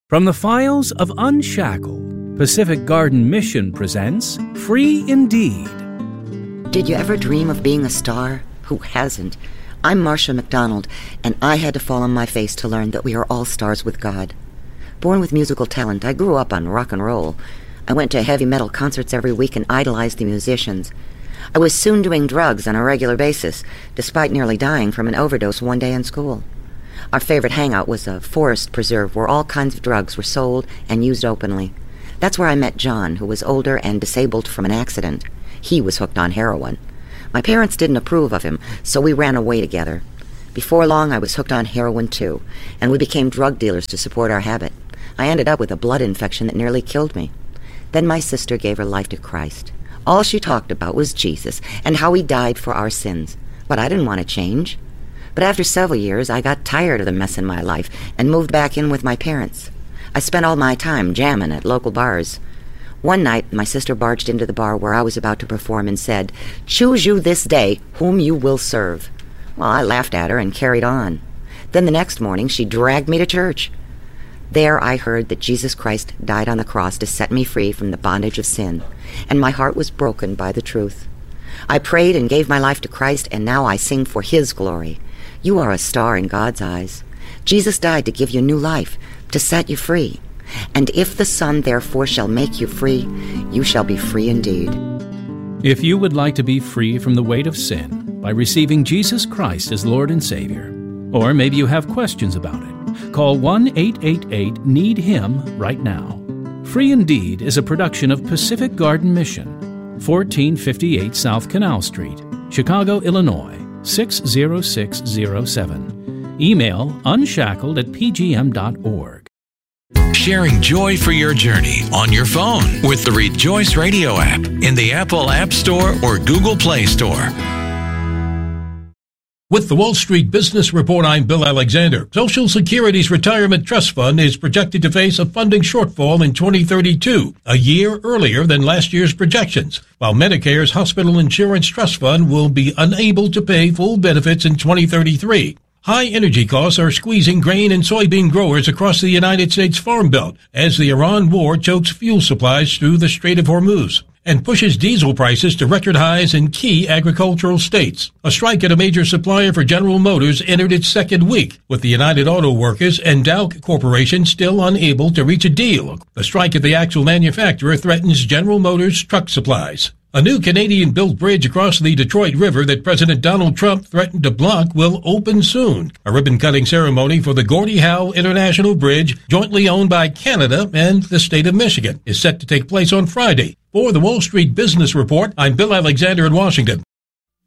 From the files of Unshackled, Pacific Garden Mission presents Free Indeed. Did you ever dream of being a star? Who hasn't? I'm Marcia McDonald, and I had to fall on my face to learn that we are all stars with God. Born with musical talent, I grew up on rock and roll. I went to heavy metal concerts every week and idolized the musicians. I was soon doing drugs on a regular basis, despite nearly dying from an overdose one day in school. Our favorite hangout was a forest preserve where all kinds of drugs were sold and used openly. That's where I met John, who was older and disabled from an accident. He was hooked on heroin. My parents didn't approve of him, so we ran away together. Before long, I was hooked on heroin too, and we became drug dealers to support our habit. I ended up with a blood infection that nearly killed me. Then my sister gave her life to Christ. All she talked about was Jesus and how he died for our sins. But I didn't want to change. But after several years, I got tired of the mess in my life and moved back in with my parents. I spent all my time jamming at local bars. One night, my sister barged into the bar where I was about to perform and said, "Choose you this day whom you will serve." Well, I laughed at her and carried on. Then the next morning, she dragged me to church. There I heard that Jesus Christ died on the cross to set me free from the bondage of sin, and my heart was broken by the truth. I prayed and gave my life to Christ, and now I sing for his glory. You are a star in God's eyes. Jesus died to give you new life, to set you free. And if the Son therefore shall make you free, you shall be free indeed. If you would like to be free from the weight of sin by receiving Jesus Christ as Lord and Savior, or maybe you have questions about it, call 1-888-NEED-HIM right now. Free Indeed is a production of Pacific Garden Mission, 1458 South Canal Street, Chicago, Illinois, 60607. Email unshackled@pgm.org. Sharing joy for your journey on your phone with the Rejoice Radio app in the Apple App Store or Google Play Store. With the Wall Street Business Report, I'm Bill Alexander. Social Security's Retirement Trust Fund is projected to face a funding shortfall in 2032, a year earlier than last year's projections, while Medicare's Hospital Insurance Trust Fund will be unable to pay full benefits in 2033. High energy costs are squeezing grain and soybean growers across the United States Farm Belt as the Iran war chokes fuel supplies through the Strait of Hormuz and pushes diesel prices to record highs in key agricultural states. A strike at a major supplier for General Motors entered its second week, with the United Auto Workers and Dow Corporation still unable to reach a deal. The strike at the axle manufacturer threatens General Motors truck supplies. A new Canadian-built bridge across the Detroit River that President Donald Trump threatened to block will open soon. A ribbon-cutting ceremony for the Gordie Howe International Bridge, jointly owned by Canada and the state of Michigan, is set to take place on Friday. For the Wall Street Business Report, I'm Bill Alexander in Washington.